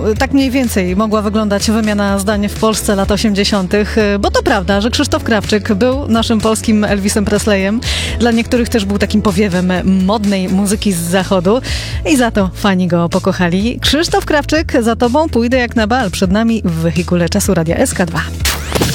tak mniej więcej mogła wyglądać wymiana zdań w Polsce lat 80., bo to prawda, że Krzysztof Krawczyk był naszym polskim Elvisem Presleyem. Dla niektórych też był takim powiewem modnej muzyki z zachodu i za to fani go pokochali. Krzysztof Krawczyk, za tobą pójdę jak na bal. Przed nami w wehikule czasu Radia SK2.